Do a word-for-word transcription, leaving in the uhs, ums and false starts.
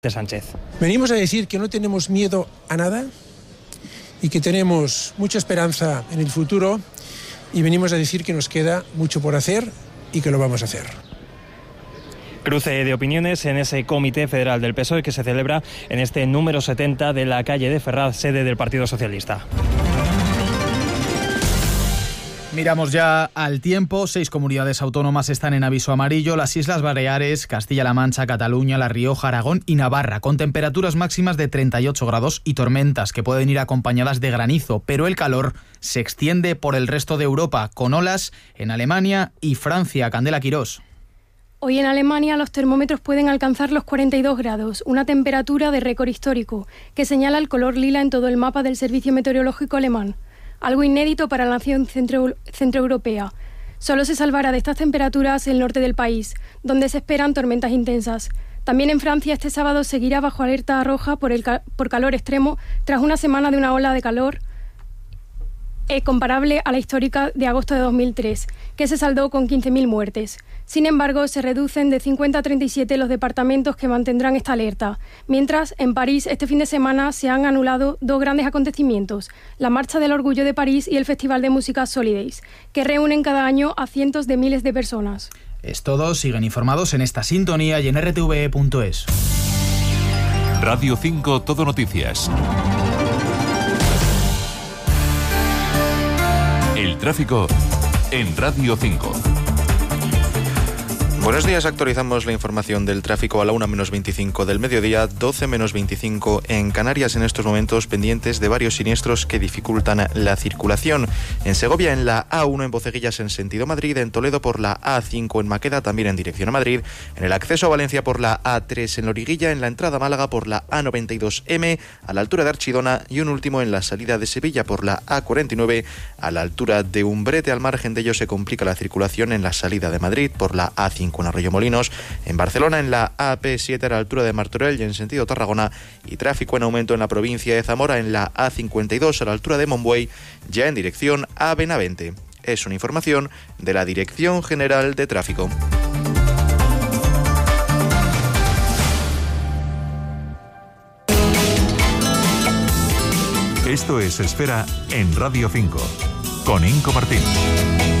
Sánchez. Venimos a decir que no tenemos miedo a nada y que tenemos mucha esperanza en el futuro, y venimos a decir que nos queda mucho por hacer y que lo vamos a hacer. Cruce de opiniones en ese Comité Federal del P S O E que se celebra en este número setenta de la calle de Ferraz, sede del Partido Socialista. Miramos ya al tiempo. Seis comunidades autónomas están en aviso amarillo: las Islas Baleares, Castilla-La Mancha, Cataluña, La Rioja, Aragón y Navarra, con temperaturas máximas de treinta y ocho grados y tormentas que pueden ir acompañadas de granizo, pero el calor se extiende por el resto de Europa, con olas en Alemania y Francia. Candela Quirós. Hoy en Alemania los termómetros pueden alcanzar los cuarenta y dos grados, una temperatura de récord histórico, que señala el color lila en todo el mapa del Servicio Meteorológico alemán. Algo inédito para la nación centro, centroeuropea. Solo se salvará de estas temperaturas el norte del país, donde se esperan tormentas intensas. También en Francia este sábado seguirá bajo alerta roja por, el, por calor extremo, tras una semana de una ola de calor eh, comparable a la histórica de agosto de dos mil tres, que se saldó con quince mil muertes. Sin embargo, se reducen de cincuenta a treinta y siete los departamentos que mantendrán esta alerta, mientras en París este fin de semana se han anulado dos grandes acontecimientos: la Marcha del Orgullo de París y el Festival de Música Solidays, que reúnen cada año a cientos de miles de personas. Es todo, siguen informados en esta sintonía y en r t v e punto es. Radio cinco Todo Noticias. El tráfico en Radio cinco. Buenos días, actualizamos la información del tráfico a la una menos veinticinco del mediodía, doce menos veinticinco en Canarias. En estos momentos pendientes de varios siniestros que dificultan la circulación. En Segovia, en la A uno en Boceguillas en sentido Madrid, en Toledo por la A cinco en Maqueda también en dirección a Madrid, en el acceso a Valencia por la A tres en Loriguilla, en la entrada a Málaga por la A noventa y dos eme a la altura de Archidona, y un último en la salida de Sevilla por la A cuarenta y nueve a la altura de Umbrete. Al margen de ello se complica la circulación en la salida de Madrid por la A cinco en Arroyomolinos, en Barcelona en la A P siete a la altura de Martorell y en sentido Tarragona, y tráfico en aumento en la provincia de Zamora en la A cincuenta y dos a la altura de Monbuey, ya en dirección a Benavente. Es una información de la Dirección General de Tráfico. Esto es Esfera en Radio cinco, con Inco Martín.